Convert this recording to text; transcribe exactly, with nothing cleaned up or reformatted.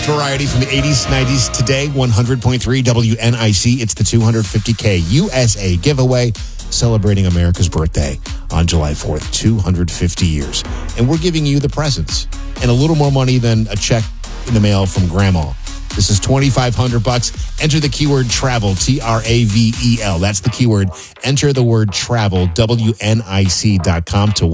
best variety from the eighties, nineties. Today, one hundred point three W N I C. It's the two hundred fifty K U S A giveaway, celebrating America's birthday on July fourth, two hundred fifty years. And we're giving you the presents and a little more money than a check in the mail from Grandma. This is twenty-five hundred bucks. Enter the keyword travel, T R A V E L. That's the keyword. Enter the word travel, W N I C dot com to win.